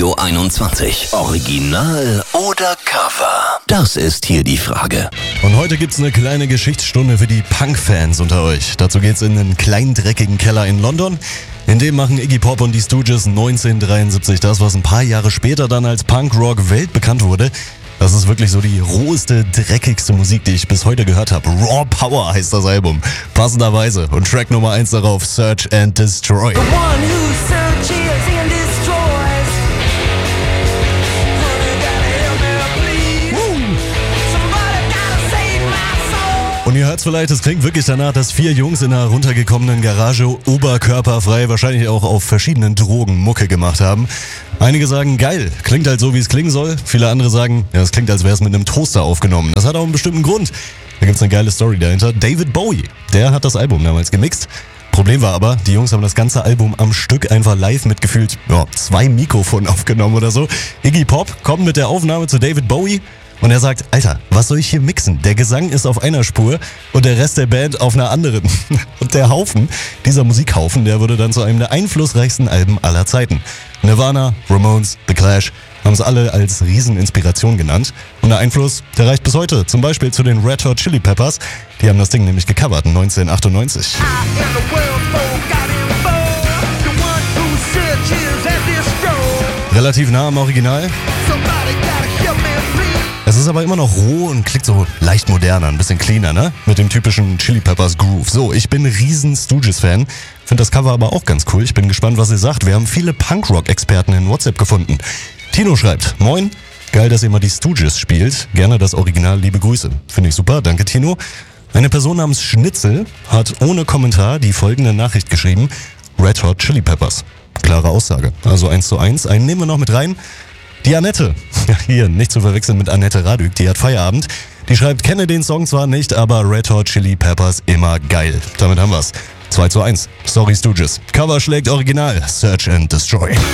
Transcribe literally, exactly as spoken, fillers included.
Radio einundzwanzig. Original oder Cover? Das ist hier die Frage. Und heute gibt's eine kleine Geschichtsstunde für die Punk-Fans unter euch. Dazu geht's in einen kleinen, dreckigen Keller in London. In dem machen Iggy Pop und die Stooges neunzehnhundertdreiundsiebzig das, was ein paar Jahre später dann als Punk-Rock weltbekannt wurde. Das ist wirklich so die roheste, dreckigste Musik, die ich bis heute gehört habe. Raw Power heißt das Album. Passenderweise. Und Track Nummer eins darauf, Search and Destroy. The one who searches and destroys. Honey, gotta help me, please. Somebody gotta save my soul. Und ihr hört's vielleicht, es klingt wirklich danach, dass vier Jungs in einer runtergekommenen Garage oberkörperfrei, wahrscheinlich auch auf verschiedenen Drogen Mucke gemacht haben. Einige sagen, geil, klingt halt so, wie es klingen soll. Viele andere sagen, ja, es klingt, als wäre es mit einem Toaster aufgenommen. Das hat auch einen bestimmten Grund. Da gibt's eine geile Story dahinter. David Bowie, der hat das Album damals gemixt. Problem war aber, die Jungs haben das ganze Album am Stück einfach live mit gefühlt ja, zwei Mikrofonen aufgenommen oder so. Iggy Pop kommt mit der Aufnahme zu David Bowie und er sagt, Alter, was soll ich hier mixen? Der Gesang ist auf einer Spur und der Rest der Band auf einer anderen. Und der Haufen, dieser Musikhaufen, der wurde dann zu einem der einflussreichsten Alben aller Zeiten. Nirvana, Ramones, The Clash haben es alle als Rieseninspiration genannt. Und der Einfluss, der reicht bis heute. Zum Beispiel zu den Red Hot Chili Peppers. Die haben das Ding nämlich gecovert neunzehnhundertachtundneunzig. I am the world's forgotten foe. The one who searches and destroys. Relativ nah am Original. Somebody gotta help me, please. Es ist aber immer noch roh und klingt so leicht moderner, ein bisschen cleaner, ne? Mit dem typischen Chili Peppers Groove. So, ich bin riesen Stooges-Fan. Finde das Cover aber auch ganz cool. Ich bin gespannt, was ihr sagt. Wir haben viele Punkrock-Experten in WhatsApp gefunden. Tino schreibt, moin, geil, dass ihr mal die Stooges spielt. Gerne das Original, liebe Grüße. Finde ich super, danke Tino. Eine Person namens Schnitzel hat ohne Kommentar die folgende Nachricht geschrieben. Red Hot Chili Peppers. Klare Aussage. Also eins zu eins. Einen nehmen wir noch mit rein. Die Annette, ja, hier, nicht zu verwechseln mit Annette Radück, die hat Feierabend. Die schreibt, kenne den Song zwar nicht, aber Red Hot Chili Peppers immer geil. Damit haben wir's. zwei zu eins. Sorry Stooges. Cover schlägt Original. Search and Destroy.